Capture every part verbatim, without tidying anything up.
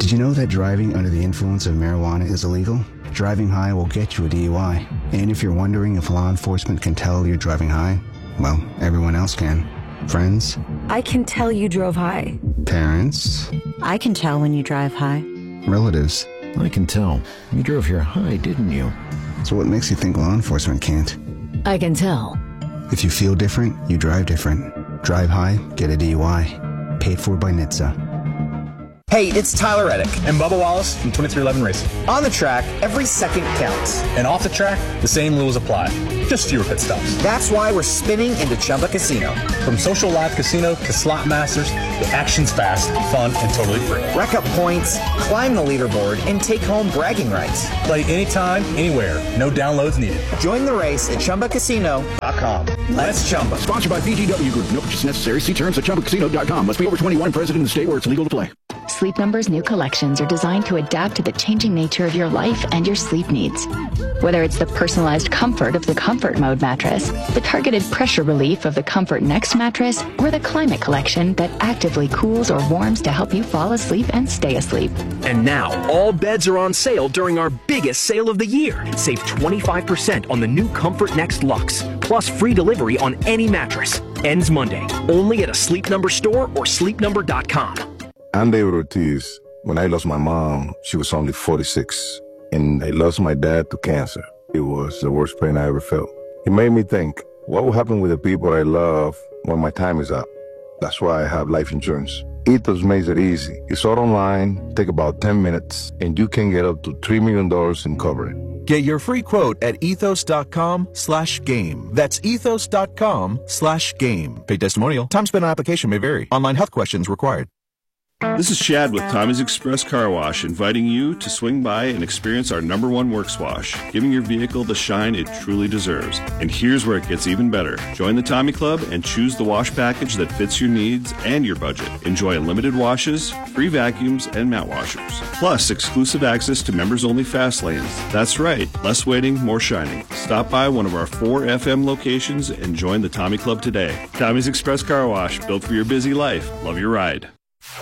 Did you know that driving under the influence of marijuana is illegal? Driving high will get you a D U I. And if you're wondering if law enforcement can tell you're driving high, well, everyone else can. Friends? I can tell you drove high. Parents? I can tell when you drive high. Relatives? I can tell. You drove here high, didn't you? So what makes you think law enforcement can't? I can tell. If you feel different, you drive different. Drive high, get a D U I. Paid for by N H T S A. Hey, it's Tyler Reddick and Bubba Wallace from twenty-three eleven Racing. On the track, every second counts. And off the track, the same rules apply. Just fewer pit stops. That's why we're spinning into Chumba Casino. From social live casino to slot masters, the action's fast, fun, and totally free. Rack up points, climb the leaderboard, and take home bragging rights. Play anytime, anywhere. No downloads needed. Join the race at Chumba Casino dot com. Let's Chumba. Sponsored by B G W Group. No purchase necessary. See terms at Chumba Casino dot com. Must be over twenty-one, present in the state where it's legal to play. Sleep Number's new collections are designed to adapt to the changing nature of your life and your sleep needs. Whether it's the personalized comfort of the Comfort Mode mattress, the targeted pressure relief of the Comfort Next mattress, or the Climate Collection that actively cools or warms to help you fall asleep and stay asleep. And now, all beds are on sale during our biggest sale of the year. Save twenty-five percent on the new Comfort Next Luxe, plus free delivery on any mattress. Ends Monday, only at a Sleep Number store or sleep number dot com. I'm David Ortiz. When I lost my mom, she was only forty-six, and I lost my dad to cancer. It was the worst pain I ever felt. It made me think, what will happen with the people I love when my time is up? That's why I have life insurance. Ethos makes it easy. It's all online, take about ten minutes, and you can get up to three million dollars in coverage. Get your free quote at ethos.com slash game. That's ethos.com slash game. Paid testimonial. Time spent on application may vary. Online health questions required. This is Chad with Tommy's Express Car Wash, inviting you to swing by and experience our number one works wash, giving your vehicle the shine it truly deserves. And here's where it gets even better. Join the Tommy Club and choose the wash package that fits your needs and your budget. Enjoy unlimited washes, free vacuums, and mat washers. Plus, exclusive access to members-only fast lanes. That's right, less waiting, more shining. Stop by one of our four F M locations and join the Tommy Club today. Tommy's Express Car Wash, built for your busy life. Love your ride.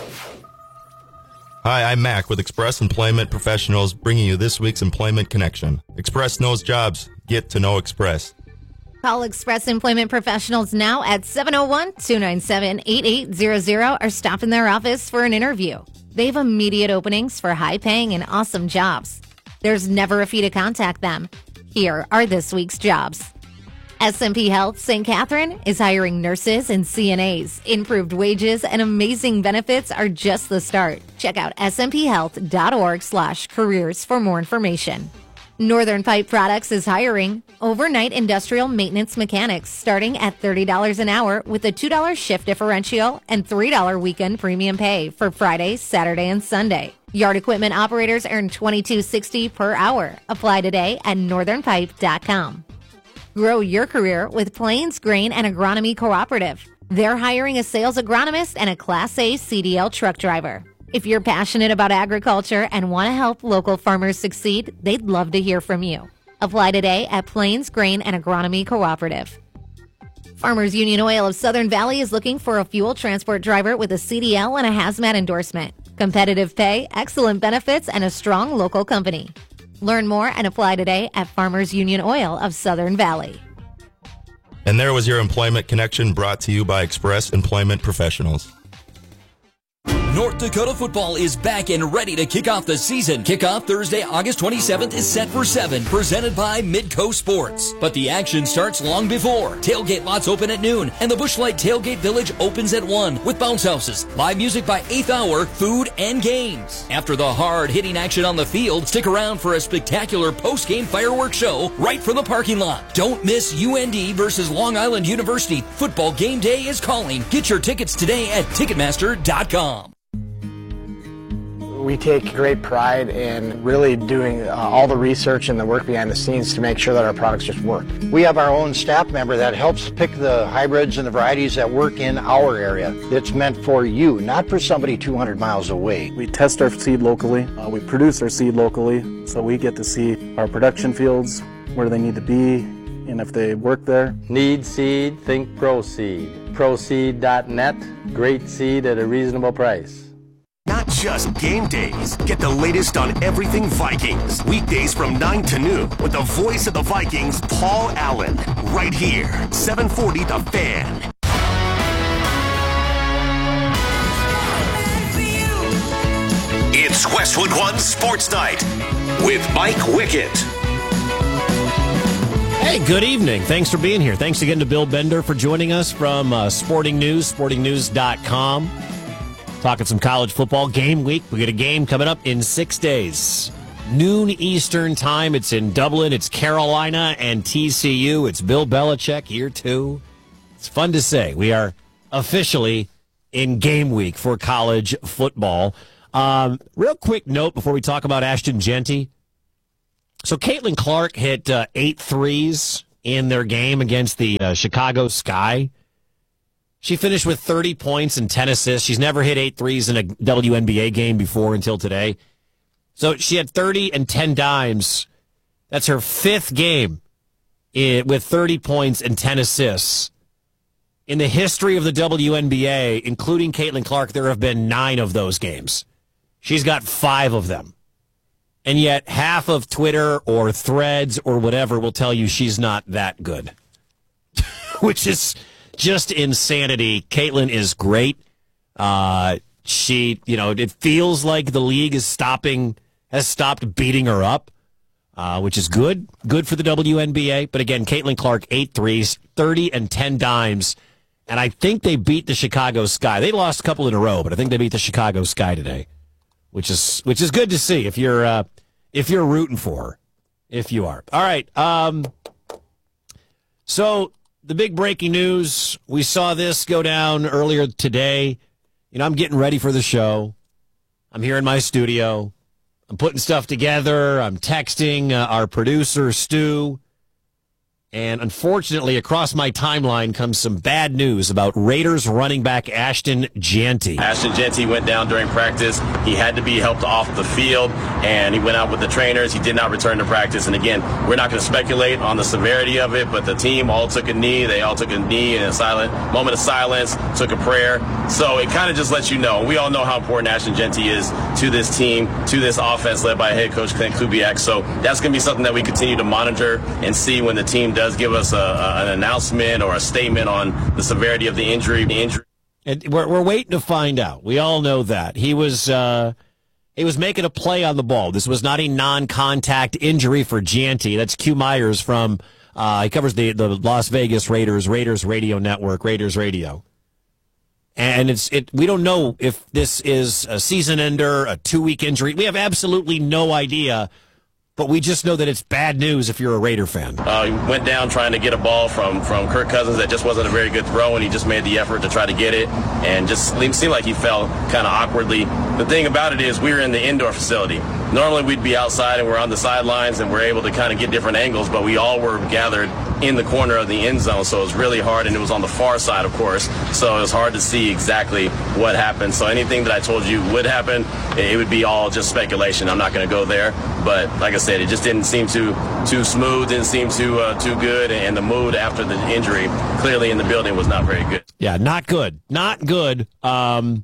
Hi, I'm Mac with Express Employment Professionals, bringing you this week's Employment Connection. Express knows jobs. Get to know Express. Call Express Employment Professionals now at seven oh one, two nine seven, eight eight zero zero or stop in their office for an interview. They have immediate openings for high-paying and awesome jobs. There's never a fee to contact them. Here are this week's jobs. S and P Health Saint Catherine is hiring nurses and C N As. Improved wages and amazing benefits are just the start. Check out snphealth.org slash careers for more information. Northern Pipe Products is hiring overnight industrial maintenance mechanics starting at thirty dollars an hour with a two dollars shift differential and three dollars weekend premium pay for Friday, Saturday, and Sunday. Yard equipment operators earn twenty-two sixty per hour. Apply today at northern pipe dot com. Grow your career with Plains Grain and Agronomy Cooperative. They're hiring a sales agronomist and a Class A C D L truck driver. If you're passionate about agriculture and want to help local farmers succeed, they'd love to hear from you. Apply today at Plains Grain and Agronomy Cooperative. Farmers Union Oil of Southern Valley is looking for a fuel transport driver with a C D L and a hazmat endorsement. Competitive pay, excellent benefits, and a strong local company. Learn more and apply today at Farmers Union Oil of Southern Valley. And there was your Employment Connection brought to you by Express Employment Professionals. North Dakota football is back and ready to kick off the season. Kickoff Thursday, August twenty-seventh is set for seven, presented by Midco Sports. But the action starts long before. Tailgate lots open at noon, and the Busch Light Tailgate Village opens at one with bounce houses, live music by eighth hour, food, and games. After the hard-hitting action on the field, stick around for a spectacular post-game fireworks show right from the parking lot. Don't miss U N D versus Long Island University. Football game day is calling. Get your tickets today at ticketmaster dot com. We take great pride in really doing uh, all the research and the work behind the scenes to make sure that our products just work. We have our own staff member that helps pick the hybrids and the varieties that work in our area. It's meant for you, not for somebody two hundred miles away. We test our seed locally. Uh, we produce our seed locally, so we get to see our production fields, where they need to be, and if they work there. Need seed, think ProSeed. ProSeed dot net, great seed at a reasonable price. Not just game days. Get the latest on everything Vikings. Weekdays from nine to noon with the voice of the Vikings, Paul Allen. Right here, seven forty The Fan. It's Westwood One Sports Night with Mike Wickett. Hey, good evening. Thanks for being here. Thanks again to Bill Bender for joining us from uh, Sporting News, sporting news dot com. Talking some college football game week. We got a game coming up in six days. Noon Eastern time. It's in Dublin. It's Carolina and T C U. It's Bill Belichick here too. It's fun to say. We are officially in game week for college football. Um, real quick note before we talk about Ashton Jeanty. So Caitlin Clark hit uh, eight threes in their game against the uh, Chicago Sky. She finished with thirty points and ten assists. She's never hit eight threes in a W N B A game before until today. So she had thirty and ten dimes. That's her fifth game with thirty points and ten assists. In the history of the W N B A, including Caitlin Clark, there have been nine of those games. She's got five of them. And yet half of Twitter or Threads or whatever will tell you she's not that good. Which is just insanity. Caitlin is great. Uh, she, you know, it feels like the league is stopping, has stopped beating her up, uh, which is good. Good for the W N B A. But again, Caitlin Clark, eight threes, thirty and ten dimes. And I think they beat the Chicago Sky. They lost a couple in a row, but I think they beat the Chicago Sky today, which is which is good to see if you're uh, if you're rooting for her, if you are. All right. Um, so the big breaking news, we saw this go down earlier today. You know, I'm getting ready for the show. I'm here in my studio. I'm putting stuff together. I'm texting uh, our producer, Stu. And unfortunately, across my timeline comes some bad news about Raiders running back Ashton Jeanty. Ashton Jeanty went down during practice. He had to be helped off the field, and he went out with the trainers. He did not return to practice. And again, we're not going to speculate on the severity of it, but the team all took a knee. They all took a knee in a silent moment of silence, took a prayer. So it kind of just lets you know. We all know how important Ashton Jeanty is to this team, to this offense led by head coach Clint Kubiak. So that's going to be something that we continue to monitor and see when the team does give us a, a, an announcement or a statement on the severity of the injury. The injury. And we're, we're waiting to find out. We all know that. He was uh, he was making a play on the ball. This was not a non-contact injury for Jeanty. That's Q Myers from, uh, he covers the, the Las Vegas Raiders, Raiders Radio Network, Raiders Radio. And it's it. We don't know if this is a season ender, a two-week injury. We have absolutely no idea. But we just know that it's bad news if you're a Raider fan. Uh, he went down trying to get a ball from, from Kirk Cousins that just wasn't a very good throw, and he just made the effort to try to get it, and just seemed like he fell kind of awkwardly. The thing about it is we were in the indoor facility. Normally we'd be outside and we're on the sidelines and we're able to kind of get different angles, but we all were gathered in the corner of the end zone, so it was really hard, and it was on the far side, of course, so it was hard to see exactly what happened. So anything that I told you would happen, it would be all just speculation. I'm not going to go there, but like I said, it just didn't seem too too smooth, didn't seem too uh, too good, and the mood after the injury clearly in the building was not very good. Yeah, not good, not good. Um,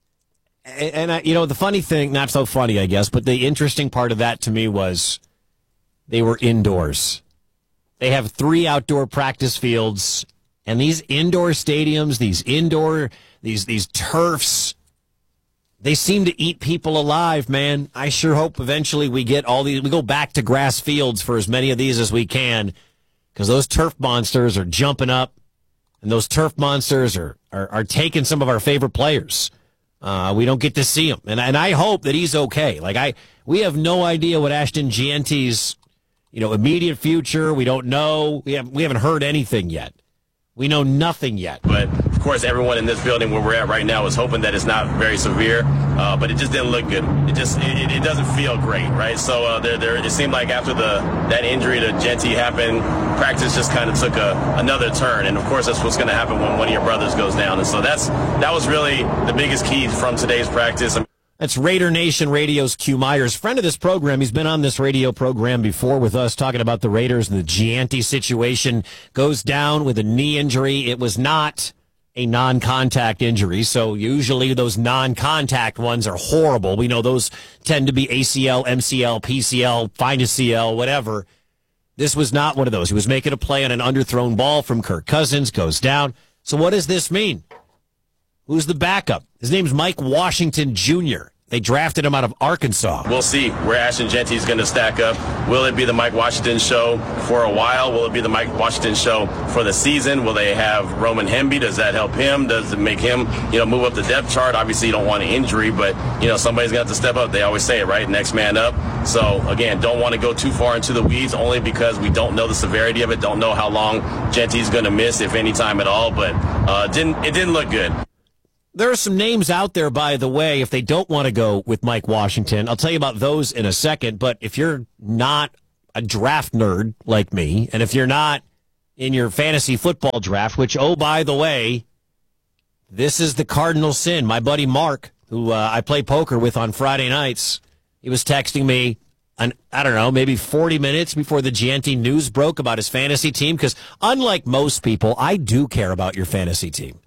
and, and I, you know, the funny thing, not so funny, I guess, but the interesting part of that to me was they were indoors. They have three outdoor practice fields, and these indoor stadiums, these indoor, these these turfs, they seem to eat people alive, man. I sure hope eventually we get all these, we go back to grass fields for as many of these as we can, because those turf monsters are jumping up, and those turf monsters are, are, are taking some of our favorite players. Uh, we don't get to see them, and, and I hope that he's okay. Like I, we have no idea what Ashton Jeanty's, you know, immediate future. We don't know. We have we haven't heard anything yet. We know nothing yet. But, of course, everyone in this building where we're at right now is hoping that it's not very severe, uh, but it just didn't look good. It just it, it doesn't feel great, right? So uh, there, there, it seemed like after the that injury to Jeanty happened, practice just kind of took a, another turn. And, of course, that's what's going to happen when one of your brothers goes down. And so that's that was really the biggest key from today's practice. That's Raider Nation Radio's Q Myers, friend of this program. He's been on this radio program before with us talking about the Raiders and the Jeanty situation. Goes down with a knee injury. It was not a non-contact injury. So usually those non-contact ones are horrible. We know those tend to be A C L, M C L, P C L, fine to C L, whatever. This was not one of those. He was making a play on an underthrown ball from Kirk Cousins, goes down. So what does this mean? Who's the backup? His name's Mike Washington Junior They drafted him out of Arkansas. We'll see where Ashton Genty's going to stack up. Will it be the Mike Washington show for a while? Will it be the Mike Washington show for the season? Will they have Roman Hemby? Does that help him? Does it make him, you know, move up the depth chart? Obviously, you don't want an injury, but, you know, somebody's going to have to step up. They always say it, right? Next man up. So, again, don't want to go too far into the weeds only because we don't know the severity of it, don't know how long Genty's going to miss, if any time at all, but uh, didn't it didn't look good. There are some names out there, by the way, if they don't want to go with Mike Washington. I'll tell you about those in a second, but if you're not a draft nerd like me, and if you're not in your fantasy football draft, which, oh, by the way, this is the cardinal sin. My buddy Mark, who uh, I play poker with on Friday nights, he was texting me, an, I don't know, maybe forty minutes before the Gianti news broke about his fantasy team, because unlike most people, I do care about your fantasy team.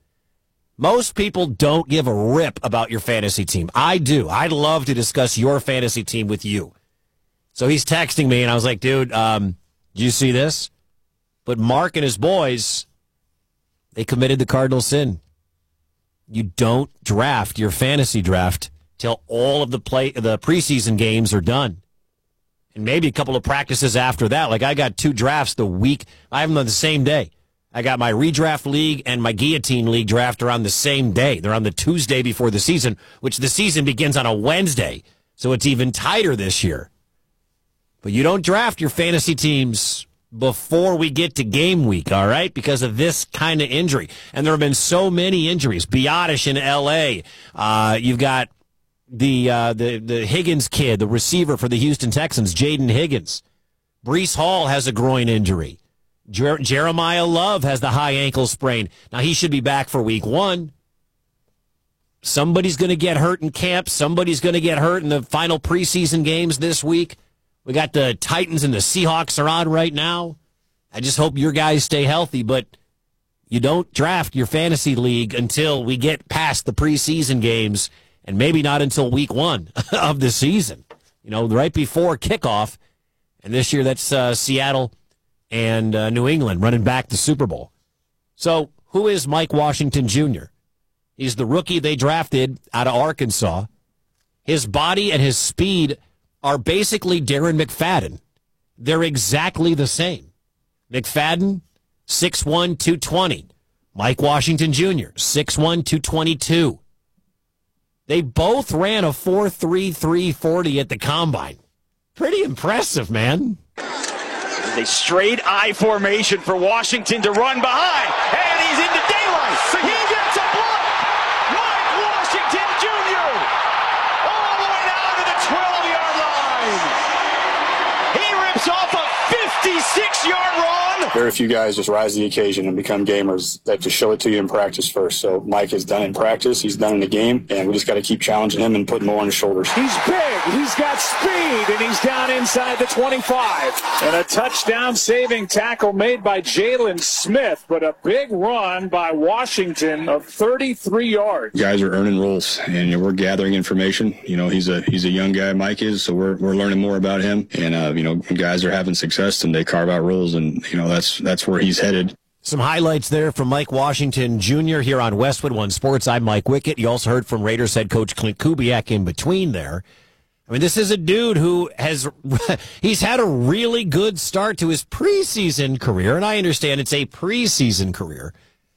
Most people don't give a rip about your fantasy team. I do. I'd love to discuss your fantasy team with you. So he's texting me, and I was like, dude, um, do you see this? But Mark and his boys, they committed the cardinal sin. You don't draft your fantasy draft till all of the play the preseason games are done. And maybe a couple of practices after that. Like, I got two drafts the week. I have them on the same day. I got my redraft league and my guillotine league draft are on the same day. They're on the Tuesday before the season, which the season begins on a Wednesday. So it's even tighter this year. But you don't draft your fantasy teams before we get to game week, all right? Because of this kind of injury. And there have been so many injuries. Biotish in L A. Uh, you've got the, uh, the, the Higgins kid, the receiver for the Houston Texans, Jaden Higgins. Breece Hall has a groin injury. Jer- Jeremiah Love has the high ankle sprain. Now, he should be back for week one. Somebody's going to get hurt in camp. Somebody's going to get hurt in the final preseason games this week. We got the Titans and the Seahawks are on right now. I just hope your guys stay healthy, but you don't draft your fantasy league until we get past the preseason games, and maybe not until week one of the season. You know, right before kickoff. And this year, that's uh, Seattle and uh, New England running back the Super Bowl. So who is Mike Washington Junior? He's the rookie they drafted out of Arkansas. His body and his speed are basically Darren McFadden. They're exactly the same. McFadden, six one, two twenty. Mike Washington Junior, six one, two twenty-two. They both ran a four three, three forty at the combine. Pretty impressive, man. They straight I formation for Washington to run behind, and he's into daylight. He gets a block. Mike Washington Junior all the way down to the twelve-yard line. He rips off a fifty-six-yard run. Very few guys just rise to the occasion and become gamers that just show it to you in practice first. So Mike has done it in practice. He's done it in the game, and we just got to keep challenging him and putting more on his shoulders. He's big. He's got speed, and he's down inside the twenty-five. And a touchdown-saving tackle made by Jalen Smith, but a big run by Washington of thirty-three yards. Guys are earning roles, and you know, we're gathering information. You know, he's a he's a young guy, Mike is, so we're we're learning more about him. And uh, you know, guys are having success, and they carve out roles, and you know that's that's where he's headed. Some highlights there from Mike Washington Junior here on Westwood One Sports. I'm Mike Wickett. You also heard from Raiders head coach Clint Kubiak in between there. I mean, this is a dude who has, he's had a really good start to his preseason career, and I understand it's a preseason career.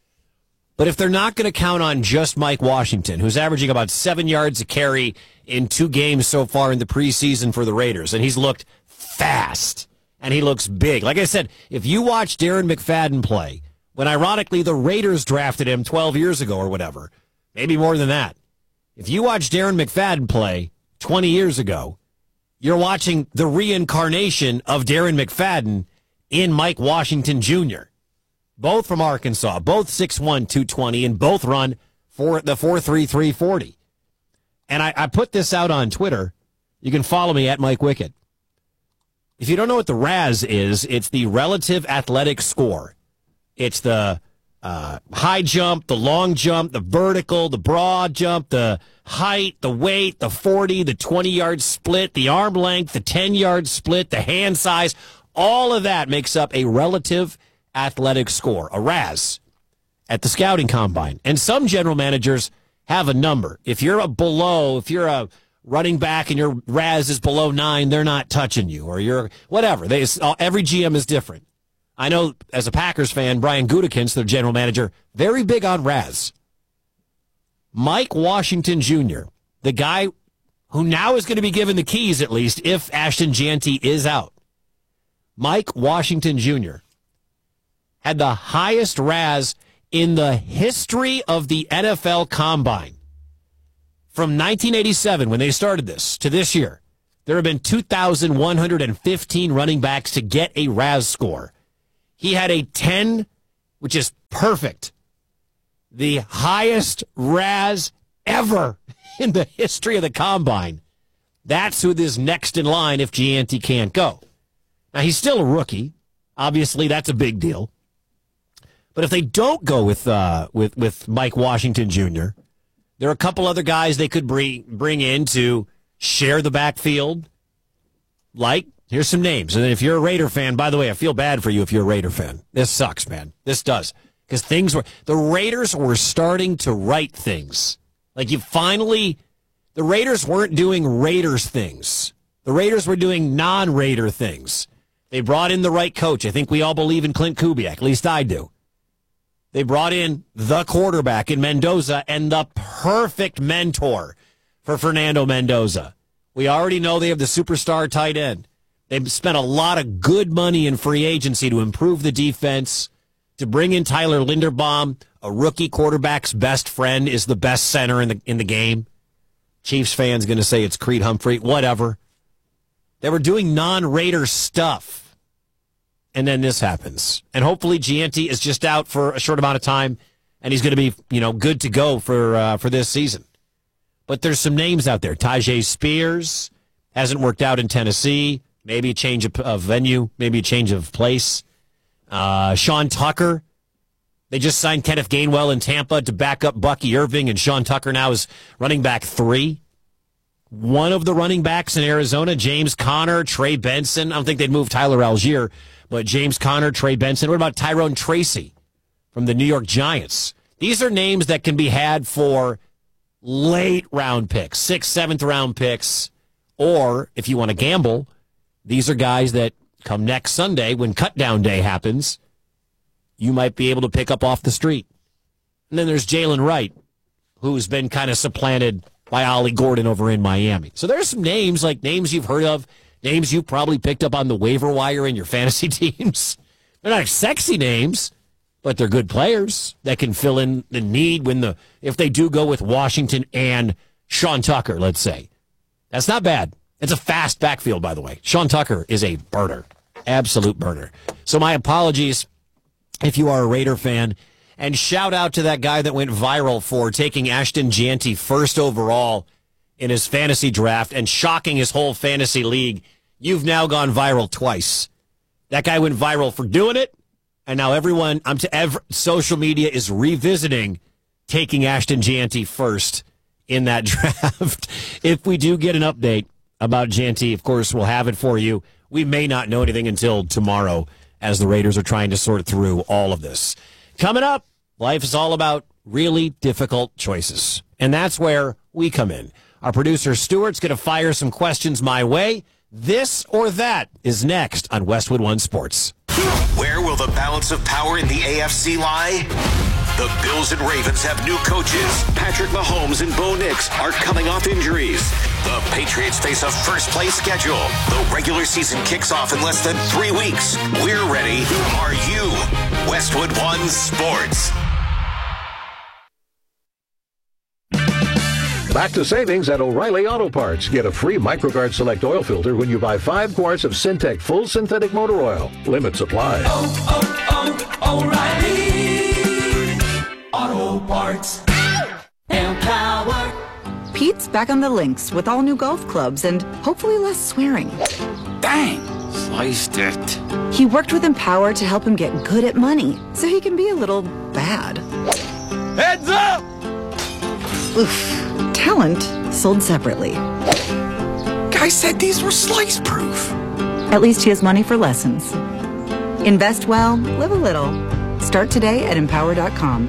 But if they're not going to count on just Mike Washington, who's averaging about seven yards a carry in two games so far in the preseason for the Raiders, and he's looked fast, and he looks big. Like I said, if you watch Darren McFadden play, when ironically the Raiders drafted him twelve years ago or whatever, maybe more than that, if you watch Darren McFadden play twenty years ago, you're watching the reincarnation of Darren McFadden in Mike Washington Junior Both from Arkansas, both six one, two twenty, and both run for the four three, three forty. And I, I put this out on Twitter. You can follow me at Mike Wickett. If you don't know what the R A S is, it's the relative athletic score. It's the uh, high jump, the long jump, the vertical, the broad jump, the height, the weight, the forty, the twenty-yard split, the arm length, the ten-yard split, the hand size. All of that makes up a relative athletic score, a R A S, at the scouting combine. And some general managers have a number. If you're a below, if you're a running back and your R A S is below nine, they're not touching you, or you're whatever. They, every G M is different. I know as a Packers fan, Brian Gutekunst, their general manager, very big on R A S. Mike Washington Junior, the guy who now is going to be given the keys, at least, if Ashton Jeanty is out. Mike Washington Junior had the highest R A S in the history of the N F L Combine. From nineteen eighty-seven, when they started this, to this year, there have been two thousand one hundred fifteen running backs to get a R A S score. He had a ten, which is perfect. The highest R A S ever in the history of the Combine. That's who is next in line if Gianti can't go. Now, he's still a rookie. Obviously, that's a big deal. But if they don't go with uh, with with Mike Washington Junior, there are a couple other guys they could bring bring in to share the backfield. Like, here's some names. And then if you're a Raider fan, by the way, I feel bad for you if you're a Raider fan. This sucks, man. This does. Because things were, the Raiders were starting to write things. Like you finally, the Raiders weren't doing Raiders things. The Raiders were doing non-Raider things. They brought in the right coach. I think we all believe in Clint Kubiak. At least I do. They brought in the quarterback in Mendoza and the perfect mentor for Fernando Mendoza. We already know they have the superstar tight end. They've spent a lot of good money in free agency to improve the defense, to bring in Tyler Linderbaum, a rookie quarterback's best friend, is the best center in the in the game. Chiefs fans going to say it's Creed Humphrey. Whatever. They were doing non-Raider stuff. And then this happens. And hopefully Gianti is just out for a short amount of time, and he's going to be, you know, good to go for uh, for this season. But there's some names out there. Tyjae Spears hasn't worked out in Tennessee. Maybe a change of, of venue, maybe a change of place. Uh, Sean Tucker. They just signed Kenneth Gainwell in Tampa to back up Bucky Irving, and Sean Tucker now is running back three. One of the running backs in Arizona, James Conner, Trey Benson. I don't think they'd move Tyler Algier, but James Conner, Trey Benson. What about Tyrone Tracy from the New York Giants? These are names that can be had for late round picks, sixth, seventh round picks, or if you want to gamble, these are guys that come next Sunday when cut down day happens, you might be able to pick up off the street. And then there's Jalen Wright, who's been kind of supplanted by Ollie Gordon over in Miami. So there's some names, like names you've heard of, names you've probably picked up on the waiver wire in your fantasy teams. They're not sexy names, but they're good players that can fill in the need when the if they do go with Washington and Sean Tucker, let's say. That's not bad. It's a fast backfield, by the way. Sean Tucker is a burner, absolute burner. So my apologies if you are a Raider fan. And shout out to that guy that went viral for taking Ashton Jeanty first overall in his fantasy draft and shocking his whole fantasy league. You've now gone viral twice. That guy went viral for doing it, and now everyone, I'm to ever, social media is revisiting taking Ashton Jeanty first in that draft. If we do get an update about Jeanty, of course, we'll have it for you. We may not know anything until tomorrow as the Raiders are trying to sort through all of this. Coming up, life is all about really difficult choices. And that's where we come in. Our producer, Stuart's going to fire some questions my way. This or that is next on Westwood One Sports. Where will the balance of power in the A F C lie? The Bills and Ravens have new coaches. Patrick Mahomes and Bo Nix are coming off injuries. The Patriots face a first-place schedule. The regular season kicks off in less than three weeks. We're ready. Are you? Westwood One Sports. Back to savings at O'Reilly Auto Parts. Get a free MicroGuard Select oil filter when you buy five quarts of Syntec Full Synthetic Motor Oil. Limit supply. Oh, oh, oh, O'Reilly Auto Parts. Empower. Pete's back on the links with all new golf clubs and hopefully less swearing. Dang, sliced it. He worked with Empower to help him get good at money so he can be a little bad bad. Heads up! Oof. Talent sold separately. Guy said these were slice proof. At least he has money for lessons. Invest well, live a little. Start today at empower dot com.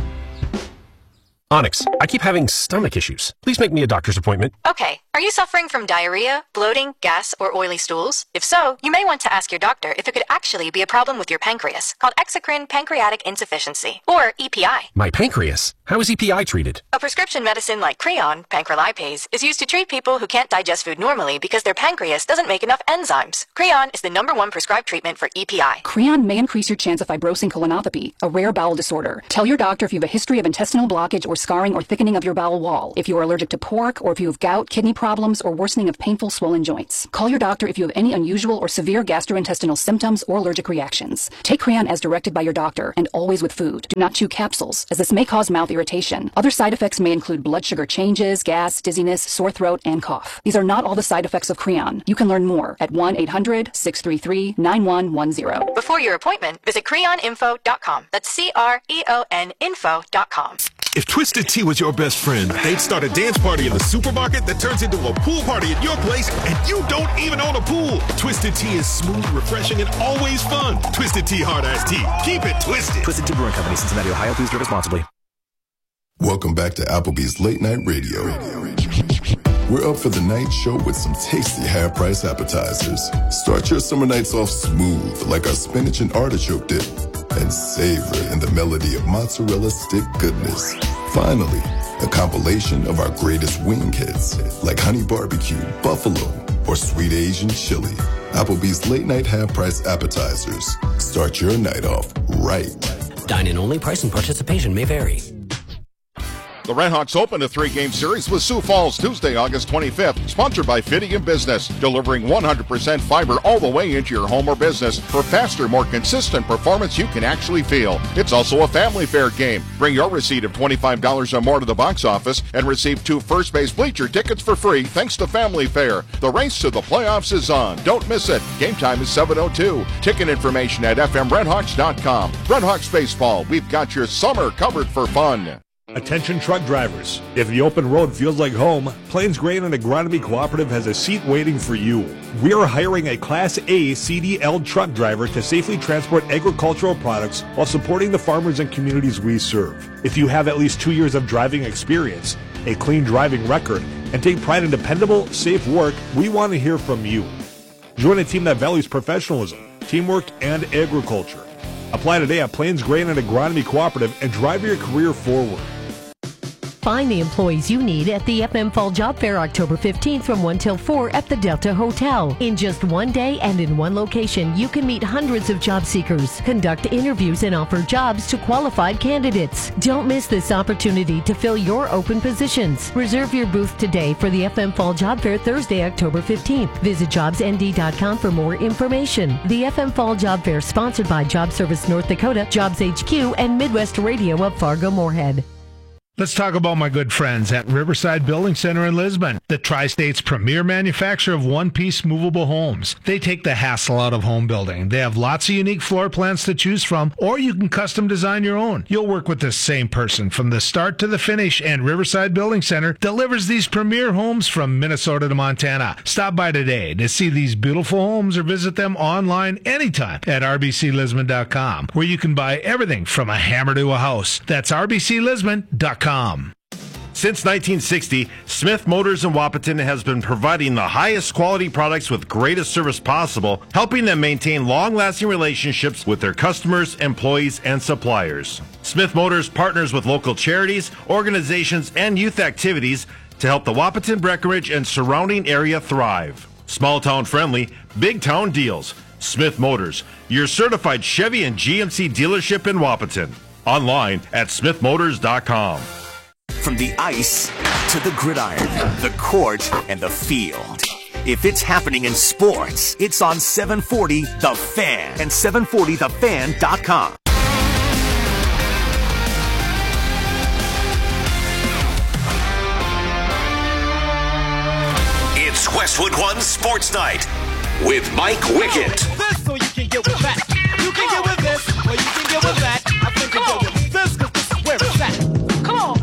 Onyx, I keep having stomach issues. Please make me a doctor's appointment. Okay, are you suffering from diarrhea, bloating, gas, or oily stools? If so, you may want to ask your doctor if it could actually be a problem with your pancreas, called exocrine pancreatic insufficiency, or E P I. My pancreas? How is E P I treated? A prescription medicine like Creon, pancrelipase, is used to treat people who can't digest food normally because their pancreas doesn't make enough enzymes. Creon is the number one prescribed treatment for E P I. Creon may increase your chance of fibrosing colonopathy, a rare bowel disorder. Tell your doctor if you have a history of intestinal blockage or scarring or thickening of your bowel wall, if you are allergic to pork, or if you have gout, kidney problems, or worsening of painful swollen joints. Call your doctor if you have any unusual or severe gastrointestinal symptoms or allergic reactions. Take Creon as directed by your doctor, and always with food. Do not chew capsules, as this may cause mouth irritation. Other side effects may include blood sugar changes, gas, dizziness, sore throat, and cough. These are not all the side effects of Creon. You can learn more at one eight hundred, six three three, nine one one zero. Before your appointment, visit creon info dot com. That's C R E O N info dot com. If Twisted Tea was your best friend, they'd start a dance party in the supermarket that turns into a pool party at your place, and you don't even own a pool. Twisted Tea is smooth, refreshing, and always fun. Twisted Tea Hard Iced Tea. Keep it twisted. Twisted Tea Brewing Company, Cincinnati, Ohio. Please drink responsibly. Welcome back to Applebee's Late Night Radio. We're up for the night show with some tasty half-price appetizers. Start your summer nights off smooth like our spinach and artichoke dip, and savor in the melody of mozzarella stick goodness. Finally, a compilation of our greatest wing hits like honey barbecue, buffalo, or sweet Asian chili. Applebee's Late Night Half-Price Appetizers. Start your night off right. Dine-in only. Price and participation may vary. The Redhawks open a three-game series with Sioux Falls Tuesday, August twenty-fifth, sponsored by Fidium Business, delivering one hundred percent fiber all the way into your home or business for faster, more consistent performance you can actually feel. It's also a family fair game. Bring your receipt of twenty-five dollars or more to the box office and receive two first base bleacher tickets for free thanks to Family Fair. The race to the playoffs is on. Don't miss it. Game time is seven oh two. Ticket information at f m redhawks dot com. Redhawks Baseball, we've got your summer covered for fun. Attention truck drivers. If the open road feels like home, Plains Grain and Agronomy Cooperative has a seat waiting for you. We are hiring a Class A C D L truck driver to safely transport agricultural products while supporting the farmers and communities we serve. If you have at least two years of driving experience, a clean driving record, and take pride in dependable, safe work, we want to hear from you. Join a team that values professionalism, teamwork, and agriculture. Apply today at Plains Grain and Agronomy Cooperative and drive your career forward. Find the employees you need at the F M Fall Job Fair October fifteenth from one till four at the Delta Hotel. In just one day and in one location, you can meet hundreds of job seekers, conduct interviews, and offer jobs to qualified candidates. Don't miss this opportunity to fill your open positions. Reserve your booth today for the F M Fall Job Fair Thursday, October fifteenth. Visit jobs n d dot com for more information. The F M Fall Job Fair sponsored by Job Service North Dakota, Jobs H Q, and Midwest Radio of Fargo-Moorhead. Let's talk about my good friends at Riverside Building Center in Lisbon, the Tri-State's premier manufacturer of one-piece movable homes. They take the hassle out of home building. They have lots of unique floor plans to choose from, or you can custom design your own. You'll work with the same person from the start to the finish, and Riverside Building Center delivers these premier homes from Minnesota to Montana. Stop by today to see these beautiful homes or visit them online anytime at r b c lisbon dot com, where you can buy everything from a hammer to a house. That's r b c lisbon dot com. Since nineteen sixty, Smith Motors in Wahpeton has been providing the highest quality products with greatest service possible, helping them maintain long-lasting relationships with their customers, employees, and suppliers. Smith Motors partners with local charities, organizations, and youth activities to help the Wahpeton, Breckenridge, and surrounding area thrive. Small town friendly, big town deals. Smith Motors, your certified Chevy and G M C dealership in Wahpeton. Online at smith motors dot com. From the ice to the gridiron, the court, and the field. If it's happening in sports, it's on seven forty The Fan and seven forty the fan dot com. It's Westwood One Sports Night with Mike Wickett. This or you can get with that. You can get with this or you can get with that. I think you get with this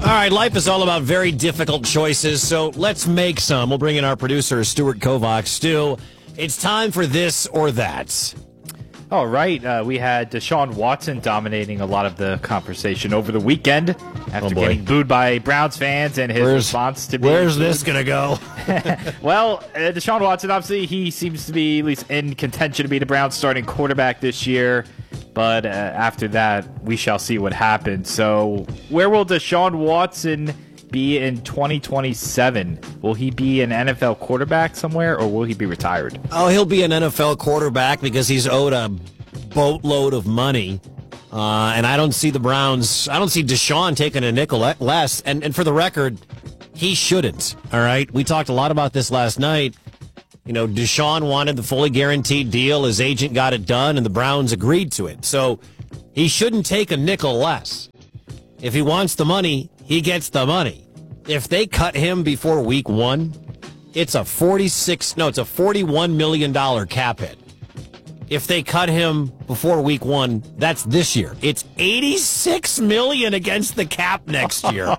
All right, life is all about very difficult choices, so let's make some. We'll bring in our producer, Stuart Kovacs. Stu, it's time for this or that. All right, uh, we had Deshaun Watson dominating a lot of the conversation over the weekend after oh getting booed by Browns fans and his where's, response to being Where's booed. this going to go? Well, uh, Deshaun Watson, obviously, he seems to be at least in contention to be the Browns' starting quarterback this year. But uh, after that, we shall see what happens. So where will Deshaun Watson be in twenty twenty-seven? Will he be an N F L quarterback somewhere, or will he be retired? Oh, he'll be an N F L quarterback because he's owed a boatload of money. Uh, and I don't see the Browns, I don't see Deshaun taking a nickel less. And, and for the record, he shouldn't. All right? We talked a lot about this last night. You know, Deshaun wanted the fully guaranteed deal. His agent got it done, and the Browns agreed to it. So he shouldn't take a nickel less. If he wants the money, he gets the money. If they cut him before week one, it's a forty-six, no, it's a forty-one million dollars cap hit. If they cut him before week one, that's this year. It's eighty-six million dollars against the cap next year.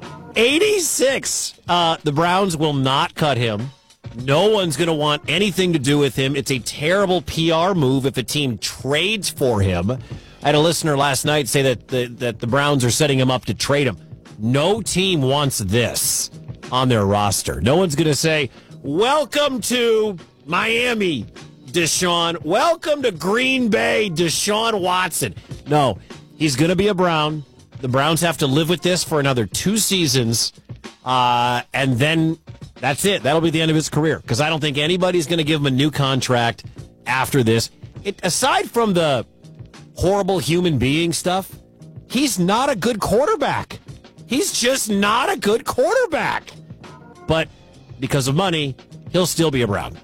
eighty-six. Uh, the Browns will not cut him. No one's going to want anything to do with him. It's a terrible P R move if a team trades for him. I had a listener last night say that the, that the Browns are setting him up to trade him. No team wants this on their roster. No one's going to say, welcome to Miami, Deshaun. Welcome to Green Bay, Deshaun Watson. No, he's going to be a Brown. The Browns have to live with this for another two seasons, uh, and then that's it. That'll be the end of his career because I don't think anybody's going to give him a new contract after this. It, aside from the horrible human being stuff, he's not a good quarterback. He's just not a good quarterback. But because of money, he'll still be a Brown.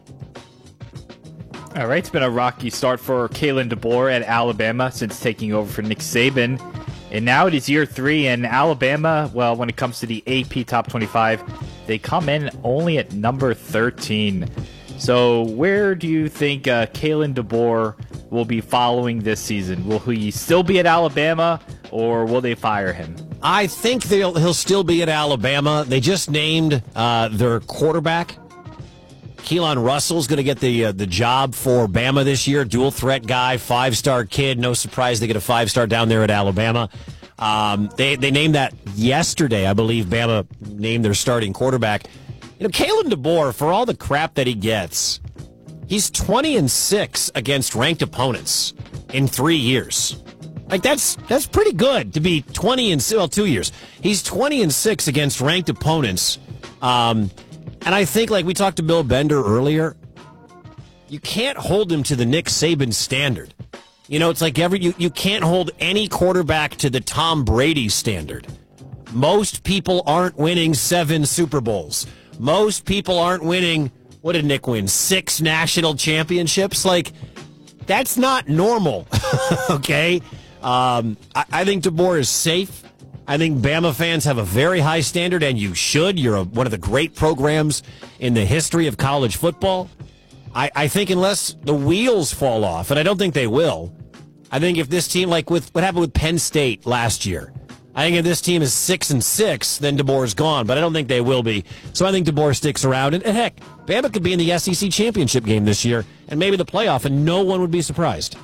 All right, it's been a rocky start for Kalen DeBoer at Alabama since taking over for Nick Saban. And now it is year three, and Alabama, well, when it comes to the A P Top twenty-five, they come in only at number thirteen. So where do you think uh, Kalen DeBoer will be following this season? Will he still be at Alabama, or will they fire him? I think they'll, he'll still be at Alabama. They just named uh, their quarterback. Keelan Russell's going to get the uh, the job for Bama this year. Dual threat guy, five-star kid. No surprise they get a five-star down there at Alabama. Um, they, they named that yesterday, I believe. Bama named their starting quarterback. You know, Kalen DeBoer, for all the crap that he gets, he's twenty and six against ranked opponents in three years. Like, that's that's pretty good to be twenty and well, two years. He's twenty and six against ranked opponents. Um, and I think, like we talked to Bill Bender earlier, you can't hold him to the Nick Saban standard. You know, it's like every you, you can't hold any quarterback to the Tom Brady standard. Most people aren't winning seven Super Bowls. Most people aren't winning, what did Nick win, six national championships? Like, that's not normal, okay? Um, I, I think DeBoer is safe. I think Bama fans have a very high standard, and you should. You're a, one of the great programs in the history of college football. I, I think unless the wheels fall off, and I don't think they will, I think if this team, like with what happened with Penn State last year, I think if this team is six and six, then DeBoer's gone, but I don't think they will be. So I think DeBoer sticks around, and, and heck, Bama could be in the S E C championship game this year, and maybe the playoff, and no one would be surprised.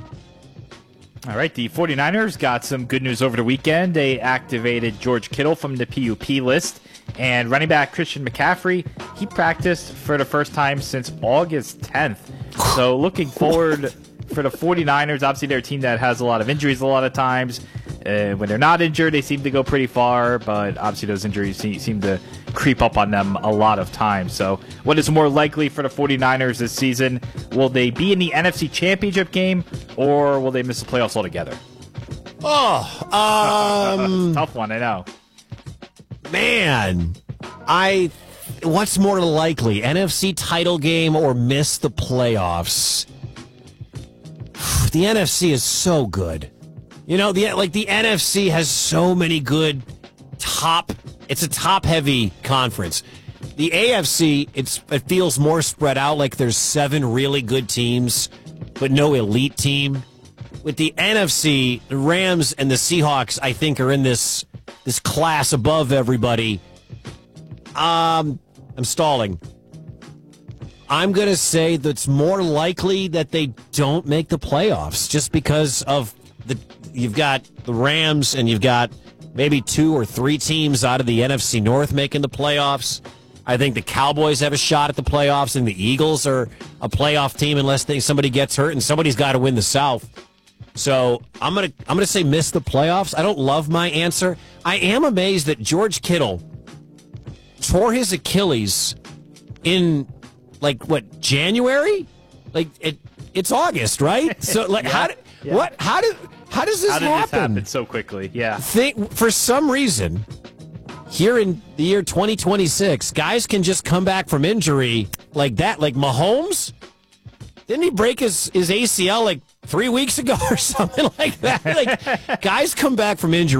All right, the 49ers got some good news over the weekend. They activated George Kittle from the P U P list, and running back Christian McCaffrey, he practiced for the first time since August tenth. So looking forward for the 49ers, obviously they're a team that has a lot of injuries a lot of times. Uh, when they're not injured, they seem to go pretty far, but obviously those injuries seem to creep up on them a lot of times. So what is more likely for the 49ers this season? Will they be in the N F C Championship game, or will they miss the playoffs altogether? Oh, um... tough one, I know. Man, I... What's more likely, N F C title game or miss the playoffs? The N F C is so good. You know, the like the N F C has so many good top. It's a top-heavy conference. The A F C, it's it feels more spread out. Like there's seven really good teams, but no elite team. With the N F C, the Rams and the Seahawks, I think, are in this this class above everybody. Um, I'm stalling. I'm going to say that it's more likely that they don't make the playoffs just because of the you've got the Rams and you've got maybe two or three teams out of the N F C North making the playoffs. I think the Cowboys have a shot at the playoffs, and the Eagles are a playoff team unless they, somebody gets hurt, and somebody's got to win the South. So I'm gonna I'm gonna say miss the playoffs. I don't love my answer. I am amazed that George Kittle tore his Achilles in like what January? Like it it's August, right? So like yeah, how did, yeah. what how did how does this how did happen? This happen so quickly? Yeah. Think, for some reason, here in the year twenty twenty-six, guys can just come back from injury like that. Like Mahomes, didn't he break his, his A C L like three weeks ago or something like that? Like guys come back from injury